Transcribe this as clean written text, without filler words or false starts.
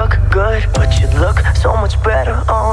look good, but you look so much better on